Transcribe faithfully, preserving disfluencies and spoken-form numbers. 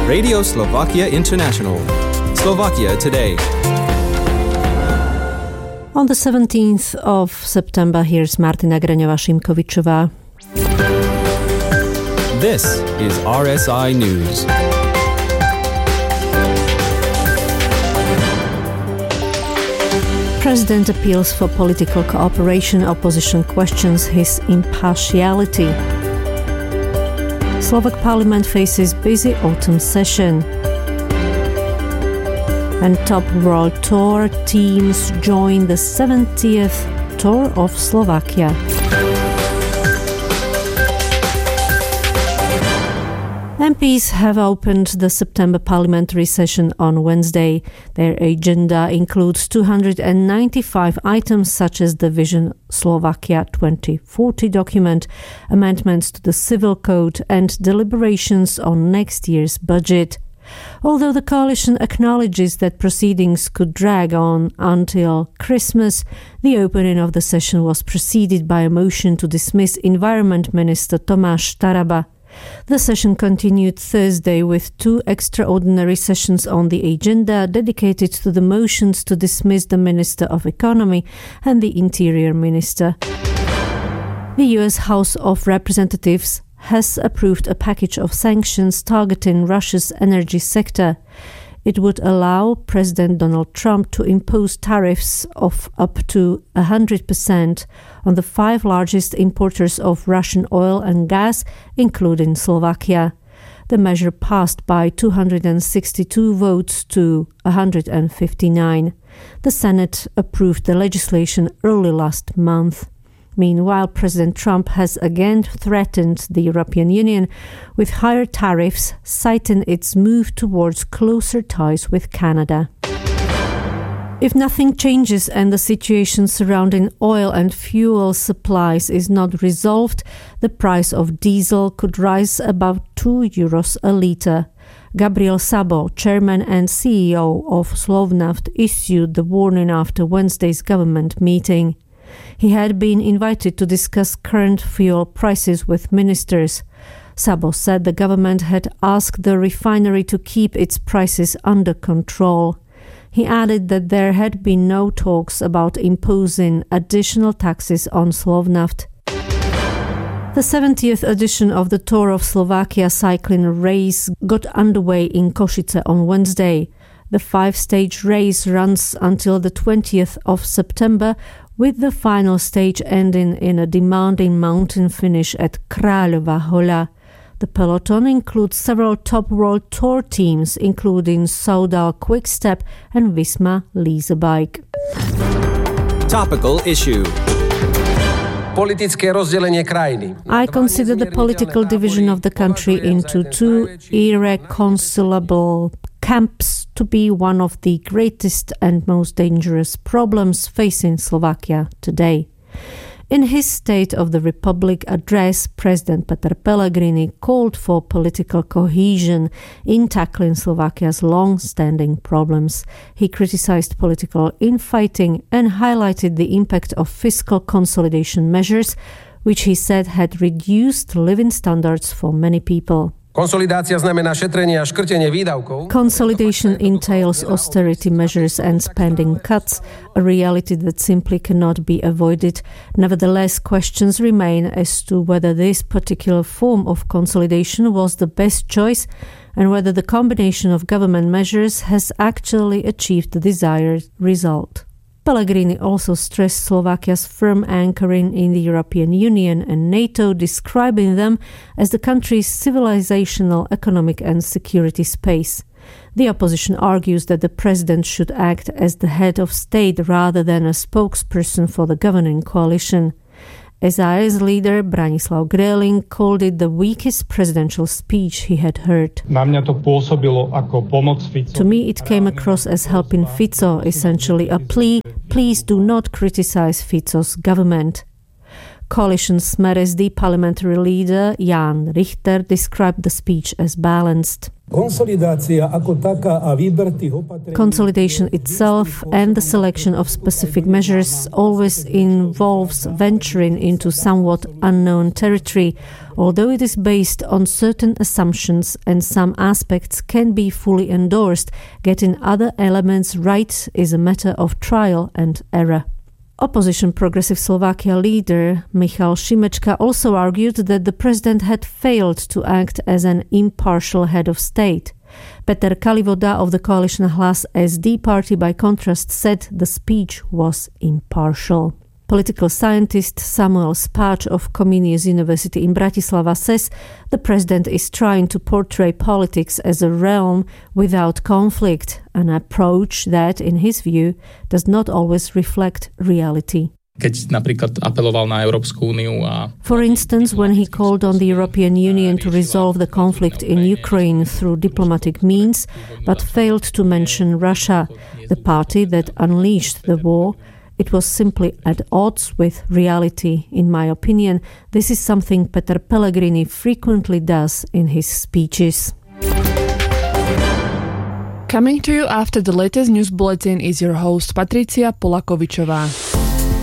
Radio Slovakia International. Slovakia Today. On the seventeenth of September, here's Martina Graňová-Šimkovičová. This is R S I News. President appeals for political cooperation. Opposition questions his impartiality. Slovak parliament faces busy autumn session. And top world tour teams join the seventieth Tour of Slovakia. M Ps have opened the September parliamentary session on Wednesday. Their agenda includes two hundred ninety-five items such as the Vision Slovakia twenty forty document, amendments to the Civil Code and deliberations on next year's budget. Although the coalition acknowledges that proceedings could drag on until Christmas, the opening of the session was preceded by a motion to dismiss Environment Minister Tomáš Taraba. The session continued Thursday with two extraordinary sessions on the agenda dedicated to the motions to dismiss the Minister of Economy and the Interior Minister. The U S House of Representatives has approved a package of sanctions targeting Russia's energy sector. It would allow President Donald Trump to impose tariffs of up to one hundred percent on the five largest importers of Russian oil and gas, including Slovakia. The measure passed by two hundred sixty-two votes to one hundred fifty-nine. The Senate approved the legislation early last month. Meanwhile, President Trump has again threatened the European Union with higher tariffs, citing its move towards closer ties with Canada. If nothing changes and the situation surrounding oil and fuel supplies is not resolved, the price of diesel could rise above two euros a litre. Gabriel Sabo, chairman and C E O of Slovnaft, issued the warning after Wednesday's government meeting. He had been invited to discuss current fuel prices with ministers. Sabo said the government had asked the refinery to keep its prices under control. He added that there had been no talks about imposing additional taxes on Slovnaft. The seventieth edition of the Tour of Slovakia cycling race got underway in Košice on Wednesday. The five-stage race runs until the twentieth of September, with the final stage ending in a demanding mountain finish at Kráľova Hoľa. The peloton includes several top world tour teams, including Soudal Quick-Step and Visma Lease Bike. Topical issue. I consider the political division of the country into two irreconcilable camps to be one of the greatest and most dangerous problems facing Slovakia today. In his State of the Republic address, President Peter Pellegrini called for political cohesion in tackling Slovakia's long-standing problems. He criticized political infighting and highlighted the impact of fiscal consolidation measures, which he said had reduced living standards for many people. Consolidation entails austerity measures and spending cuts, a reality that simply cannot be avoided. Nevertheless, questions remain as to whether this particular form of consolidation was the best choice and whether the combination of government measures has actually achieved the desired result. Pellegrini also stressed Slovakia's firm anchoring in the European Union and NATO, describing them as the country's civilizational, economic and security space. The opposition argues that the president should act as the head of state rather than a spokesperson for the governing coalition. S A S leader Branislav Gröling called it the weakest presidential speech he had heard. To me it came across as helping Fico, essentially a plea, please do not criticize Fico's government. coalition Smer S D parliamentary leader Jan Richter described the speech as balanced. Consolidation itself and the selection of specific measures always involves venturing into somewhat unknown territory, although it is based on certain assumptions and some aspects can be fully endorsed. Getting other elements right is a matter of trial and error. Opposition Progressive Slovakia leader Michal Šimečka also argued that the president had failed to act as an impartial head of state. Peter Kalivoda of the coalition Hlas S D party, by contrast, said the speech was impartial. Political scientist Samuel Spáč of Comenius University in Bratislava says the president is trying to portray politics as a realm without conflict, an approach that, in his view, does not always reflect reality. Keď napríklad apeloval na Európsku úniu a... For instance, when he called on the European Union to resolve the conflict in Ukraine through diplomatic means, but failed to mention Russia, the party that unleashed the war, it was simply at odds with reality. In my opinion, this is something Peter Pellegrini frequently does in his speeches. Coming to you after the latest news bulletin is your host Patricia Polakovičová.